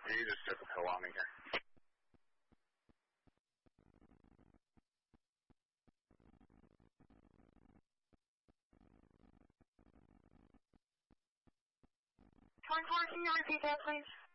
You just took a pill on me here. Can you repeat that, please?